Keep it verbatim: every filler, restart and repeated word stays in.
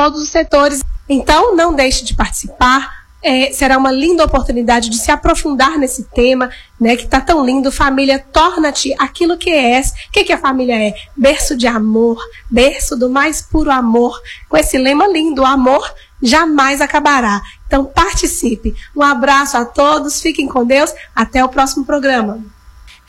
todos os setores. Então, não deixe de participar. É, será uma linda oportunidade de se aprofundar nesse tema, né, que está tão lindo. Família, torna-te aquilo que és. O que, que a família é? Berço de amor, berço do mais puro amor, com esse lema lindo: o amor jamais acabará. Então participe. Um abraço a todos, fiquem com Deus, até o próximo programa.